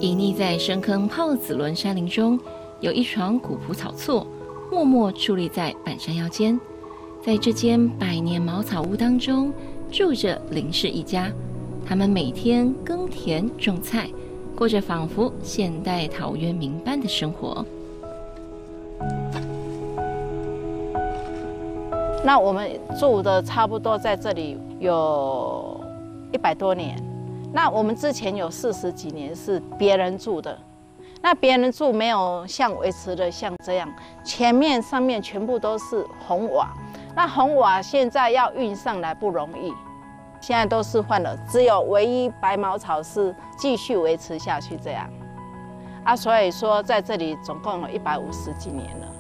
隐匿在深坑泡子仑山林中，有一床古朴草厝，默默矗立在半山腰间。在这间百年茅草屋当中，住着林氏一家。他们每天耕田种菜，过着仿佛现代陶渊明般的生活。 那我们住的差不多在这里有100多年。那我们之前有40几年是别人住的，那别人住没有像维持的像这样，前面上面全部都是红瓦。那红瓦现在要运上来不容易，现在都是换了，只有唯一白茅草是继续维持下去这样。啊，所以说在这里总共有150几年了。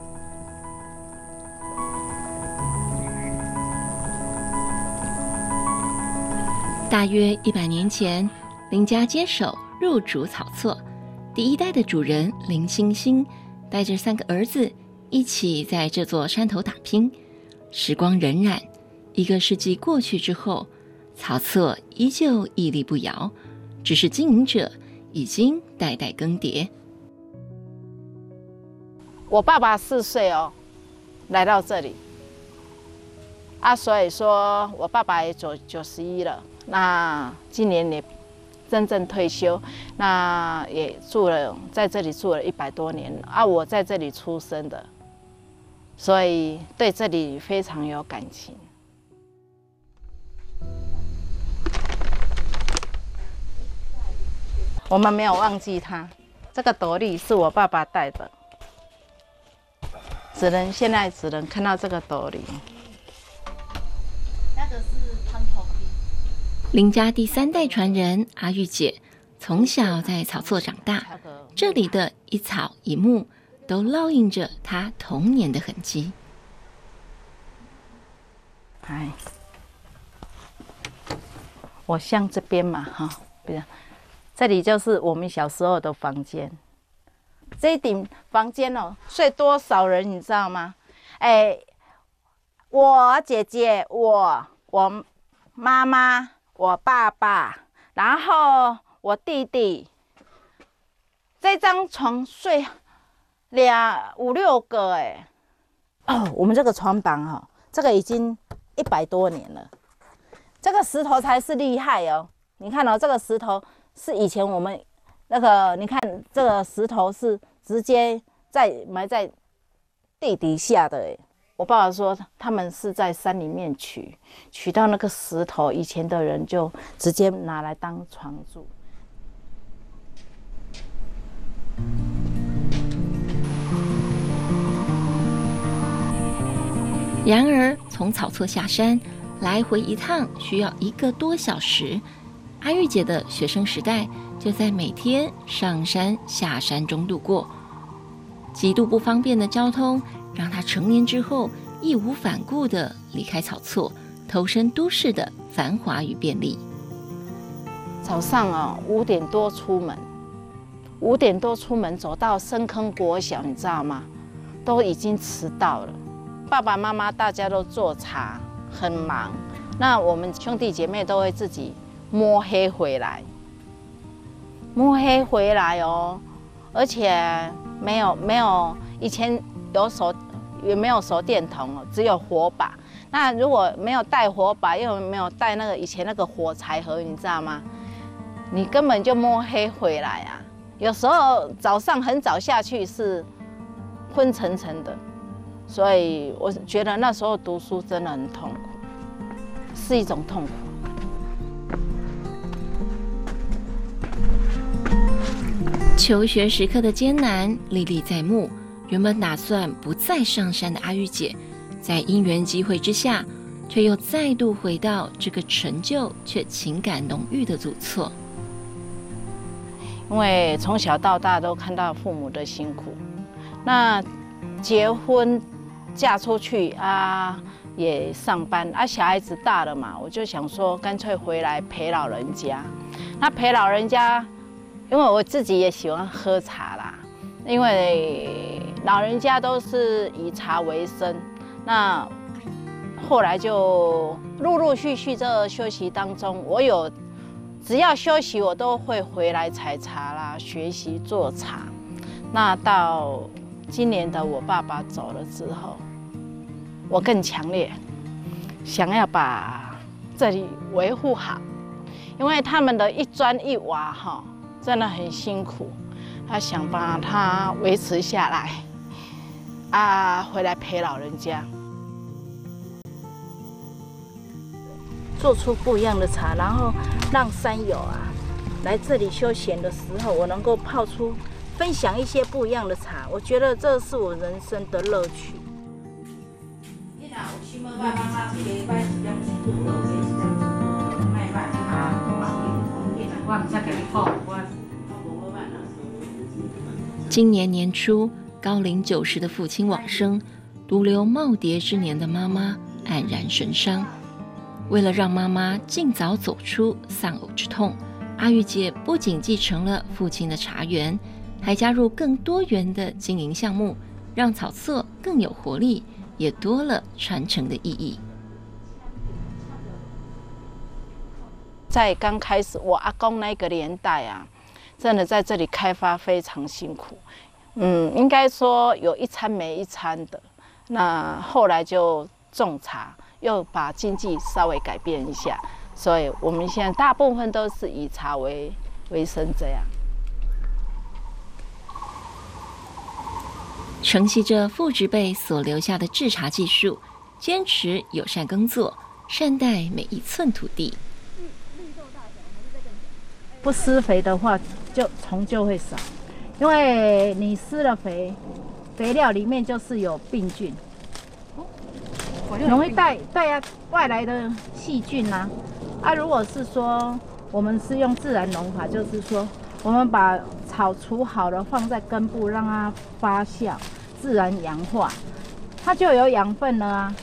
大约100年前，林家接手入主草厝，第一代的主人林星星带着3个儿子一起在这座山头打拼。时光荏苒，1个世纪过去之后，草厝依旧屹立不摇，只是经营者已经代代更迭。 我爸爸4岁来到这里，所以说我爸爸也91了。那今年也真正退休，那也在这里住了100多年了。我在这里出生的，所以对这里非常有感情。我们没有忘记他，这个斗笠是我爸爸戴的，现在只能看到这个斗笠。那个是汤头皮。 林家第3代传人阿玉姐，从小在草厝长大，这里的一草一木都烙印着她童年的痕迹。 我像这边嘛，这里就是我们小时候的房间。这一顶房间睡多少人你知道吗？我姐姐，我妈妈，我爸爸，然后我弟弟。这张床睡5、6个我们这个床板这个已经100多年了。这个石头才是厉害你看这个石头是以前我们你看这个石头是直接埋在地底下的我爸爸说他们是在山里面取到那个石头，以前的人就直接拿来当床住。 然而从草厝下山来回一趟需要1个多小时，阿玉姐的学生时代就在每天上山下山中度过。极度不方便的交通让她成年之后义无反顾地离开草厝，投身都市的繁华与便利。 早上5点多出门，5点多出门走到深坑国小，你知道吗？都已经迟到了。爸爸妈妈大家都做茶，很忙。那我们兄弟姐妹都会自己摸黑回来，而且没有以前也没有手电筒只有火把。那如果没有带火把，又没有带以前那个火柴盒，你知道吗？你根本就摸黑回来啊！有时候早上很早下去是昏沉沉的，所以我觉得那时候读书真的很痛苦，是一种痛苦。 求学时刻的艰难历历在目，原本打算不再上山的阿玉姐，在因缘机会之下，却又再度回到这个陈旧却情感浓郁的祖厝。 因为从小到大都看到父母的辛苦，那结婚嫁出去也上班小孩子大了嘛，我就想说干脆回来陪老人家。那陪老人家，因为我自己也喜欢喝茶啦，因为老人家都是以茶为生。那后来就陆陆续续这休息当中，我有只要休息，我都会回来采茶啦，学习做茶。那到今年的我爸爸走了之后，我更强烈想要把这里维护好，因为他们的一砖一瓦哈，真的很辛苦，他想把它维持下来，回来陪老人家。做出不一样的茶，然后让山友来这里休闲的时候，我能够泡出分享一些不一样的茶，我觉得这是我人生的乐趣。 今年年初，高龄90的父亲往生，独留耄耋之年的妈妈黯然神伤。为了让妈妈尽早走出丧偶之痛，阿玉姐不仅继承了父亲的茶园，还加入更多元的经营项目，让草册更有活力，也多了传承的意义。 在刚开始我阿公那个年代真的在这里开发非常辛苦，应该说有一餐没一餐的。那后来就种茶，又把经济稍微改变一下，所以我们现在大部分都是以茶为生这样。 承袭着父执辈所留下的制茶技术，坚持友善耕作，善待每一寸土地。 不施肥的话，虫就会少，因为你施了肥，肥料里面就是有病菌，容易带外来的细菌如果是说我们是用自然农法，就是说我们把草除好了放在根部，让它发酵，自然氧化，它就有养分了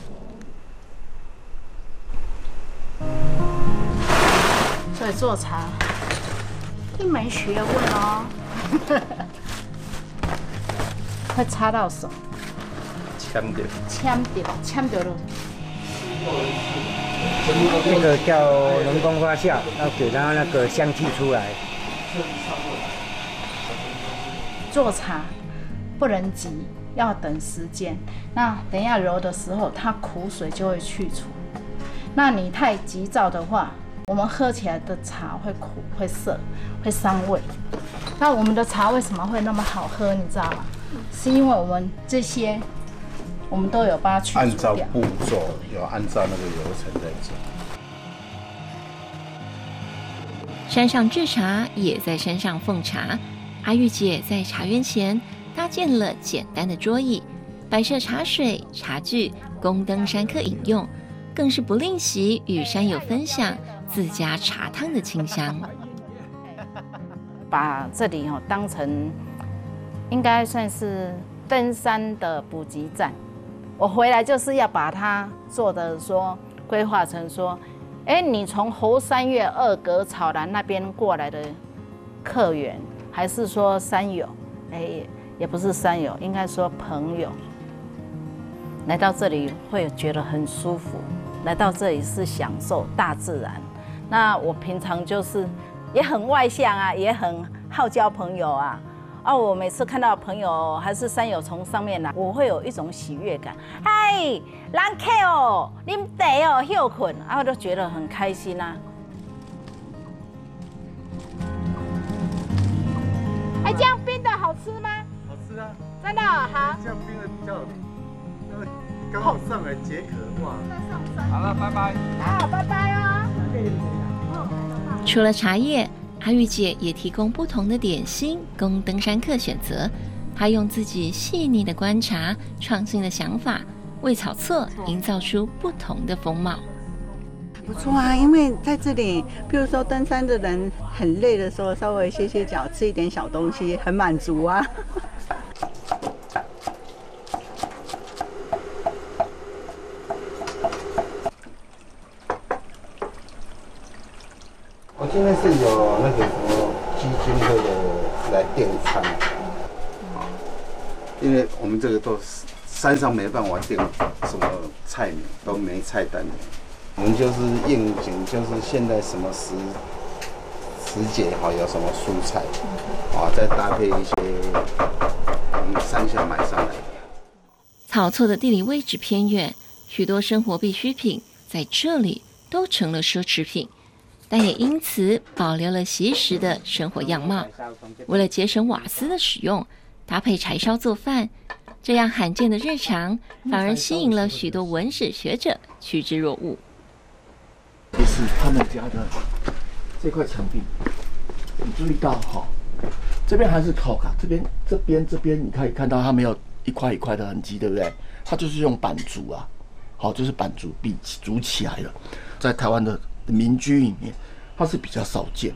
所以做茶一门学问哦，会插到手，签掉了。 那个叫人工发酵，要给它那个香气出来。 做茶不能急，要等时间。那等一下揉的时候，它苦水就会去除。那你太急躁的话，我们喝起来的茶会苦、会涩、会伤胃。那我们的茶为什么会那么好喝？你知道吗？是因为我们这些，我们都有把它去除掉。 按照步骤，有按照那个流程在走。 山上制茶，也在山上奉茶。阿玉姐在茶园前搭建了简单的桌椅，摆设茶水、茶具，供登山客饮用，更是不吝惜与山友分享自家茶汤的清香。 把这里当成应该算是登山的补给站。我回来就是要把它做的说规划成说，你从猴山岳二阁草兰那边过来的客源，还是说山友，也不是山友，应该说朋友，来到这里会觉得很舒服。来到这里是享受大自然。那我平常就是也很外向也很好交朋友我每次看到朋友还是山友从上面来，我会有一种喜悦感。嗨，人客哦，啉茶休困我就觉得很开心这样冰的好吃吗？ 好吃啊， 真的好。 这样冰的比较，刚好上来解渴哇。好了，拜拜。 好，拜拜哦。 除了茶叶，阿玉姐也提供不同的点心供登山客选择。她用自己细腻的观察、创新的想法，为草册营造出不同的风貌。 不错因为在这里，比如说登山的人很累的时候，稍微歇歇脚，吃一点小东西，很满足我现在是有那个什么基金会的来订餐，因为我们这个都是山上没办法订什么菜名，都没菜单的。我们就是应景，就是现在什么时节哈有什么蔬菜，再搭配一些山下买上来的。 草厝的地理位置偏远，许多生活必需品在这里都成了奢侈品，但也因此保留了昔时的生活样貌。为了节省瓦斯的使用，搭配柴烧做饭，这样罕见的日常反而吸引了许多文史学者趋之若鹜。 这是他们家的这块墙壁，你注意到哈，这边还是烤卡，这边你可以看到它没有一块一块的痕迹，对不对？它就是用板竹啊，好，就是板竹壁筑起来的，在台湾的民居里面，它是比较少见。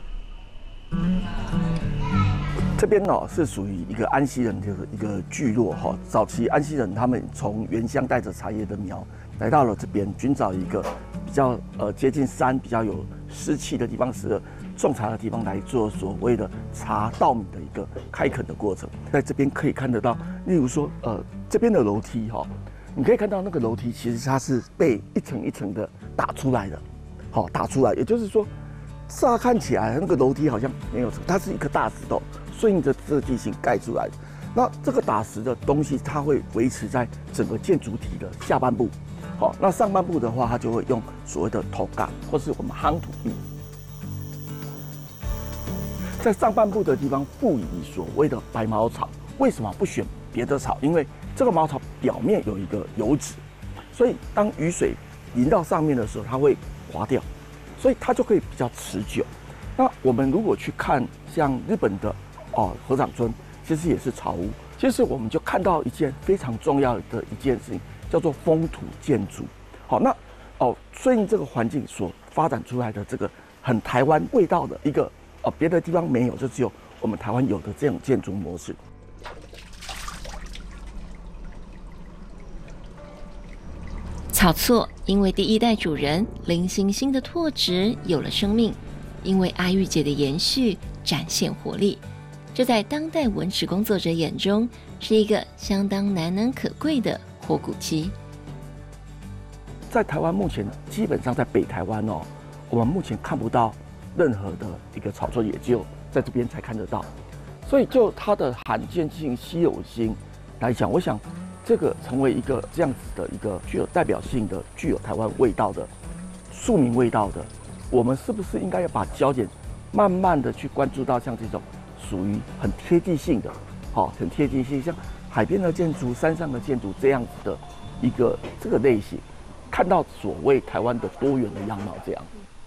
这边是属于一个安溪人的一个聚落哈。早期安溪人他们从原乡带着茶叶的苗来到了这边，寻找一个比较接近山、比较有湿气的地方，适合种茶的地方来做所谓的茶稻米的一个开垦的过程。在这边可以看得到，例如说这边的楼梯哈，你可以看到那个楼梯其实它是被一层一层的打出来的，好打出来，也就是说。乍看起来那个楼梯好像没有，它是一颗大石头顺应着这个地形盖出来的。那这个打石的东西，它会维持在整个建筑体的下半部。好，那上半部的话，它就会用所谓的头杠或是我们夯土壁，在上半部的地方赋予所谓的白茅草。为什么不选别的草？因为这个茅草表面有一个油脂，所以当雨水淋到上面的时候，它会滑掉。所以它就可以比较持久。那我们如果去看像日本的合掌村，其实也是草屋。其实我们就看到一件非常重要的一件事情，叫做风土建筑。好，那顺应这个环境所发展出来的这个很台湾味道的一个别的地方没有，就只有我们台湾有的这种建筑模式。 草厝因为第一代主人林星星的拓殖有了生命，因为阿育节的延续展现活力，这在当代文史工作者眼中是一个相当难能可贵的活古迹。 在台湾目前基本上在北台湾我们目前看不到任何的一个草厝，也只有在这边才看得到。所以就它的罕见性、稀有性来讲，我想。这个成为一个这样子的一个具有代表性的、具有台湾味道的、庶民味道的，我们是不是应该要把焦点慢慢的去关注到像这种属于很贴地性的，很贴地性，像海边的建筑、山上的建筑这样子的一个这个类型，看到所谓台湾的多元的样貌这样。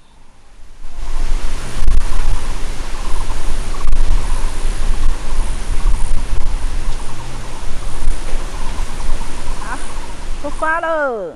出发了！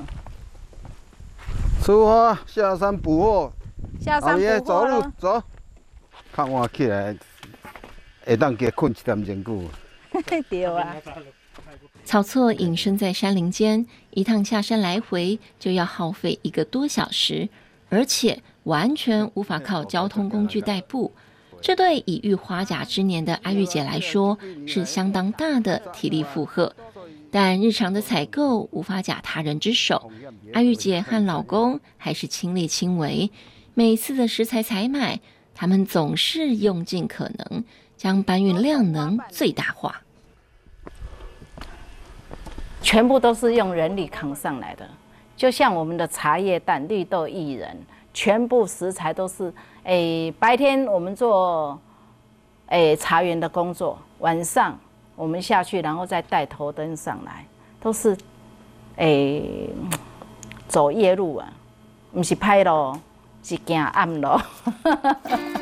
出发，下山捕获。 下山捕获走路走，看我起来，会当加困一点钟久。 对啊。 草厝隐身在山林间，一趟下山来回就要耗费1个多小时，而且完全无法靠交通工具代步。这对已逾花甲之年的阿育姐来说是相当大的体力负荷。但日常的采购无法假他人之手，阿育姐和老公还是亲力亲为。每次的食材采买，他们总是用尽可能，将搬运量能最大化。 全部都是用人力扛上来的，就像我们的茶叶蛋、绿豆薏仁，全部食材都是，白天我们做，茶园的工作，晚上我们下去，然后再带头灯上来，都是，走夜路啊，不是歹路，是行暗路。